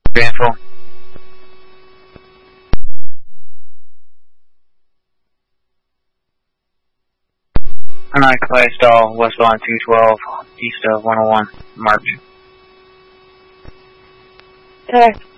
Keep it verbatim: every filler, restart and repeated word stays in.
Info. Alright, Clay Stall, westbound two twelve, east of one oh one, March. Okay.